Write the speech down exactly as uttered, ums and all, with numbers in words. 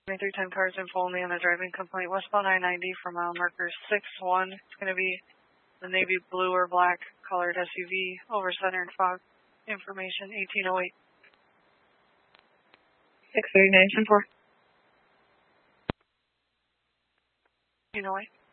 twenty-three ten cars info only on a driving complaint westbound I ninety for mile marker six one. It's going to be the navy blue or black colored S U V over center and fog. Information eighteen oh eight. six thirty-nine ten four. eighteen oh eight.